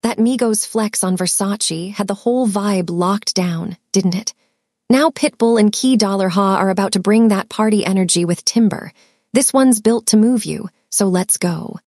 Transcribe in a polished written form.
That Migos flex on Versace had the whole vibe locked down, didn't it? Now Pitbull and Key Dollar Ha are about to bring that party energy with Timber. This one's built to move you, so let's go.